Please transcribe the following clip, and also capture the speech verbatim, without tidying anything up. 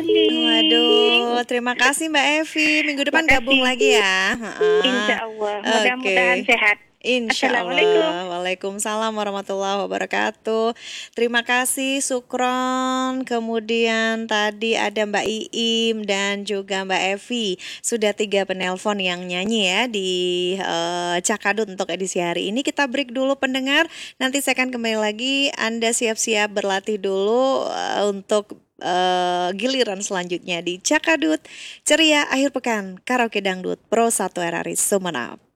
Waduh, kembali. terima kasih Mbak Evi. Minggu depan gabung Makasih. lagi ya. Heeh. Insya Allah, Oke. mudah-mudahan sehat. Insya Assalamualaikum. Allah. Waalaikumsalam warahmatullahi wabarakatuh. Terima kasih Sukron. Kemudian tadi ada Mbak Iim dan juga Mbak Evi. Sudah tiga penelpon yang nyanyi ya di eh, Cakadut untuk edisi hari ini. Kita break dulu pendengar. Nanti saya akan kembali lagi. Anda siap-siap berlatih dulu eh, untuk eh, giliran selanjutnya di Cakadut. Ceria akhir pekan. Karaoke Dangdut Pro satu R R I Sumenep.